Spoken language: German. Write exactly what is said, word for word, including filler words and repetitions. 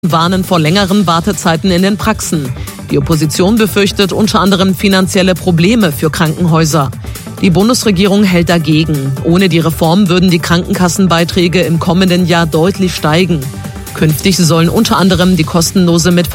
warnen vor längeren Wartezeiten in den Praxen. Die Opposition befürchtet unter anderem finanzielle Probleme für Krankenhäuser. Die Bundesregierung hält dagegen. Ohne die Reform würden die Krankenkassenbeiträge im kommenden Jahr deutlich steigen. Künftig sollen unter anderem die kostenlose mit